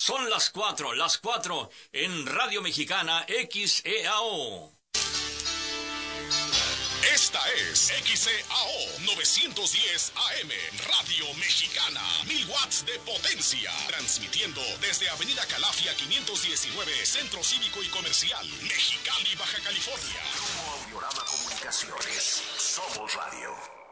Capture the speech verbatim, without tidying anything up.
Son las cuatro, las cuatro en Radio Mexicana X E A O. Esta es X E A O novecientos diez A M, Radio Mexicana, mil watts de potencia, transmitiendo desde Avenida Calafia quinientos diecinueve, Centro Cívico y Comercial, Mexicali, Baja California. Grupo Audiorama Comunicaciones, somos radio.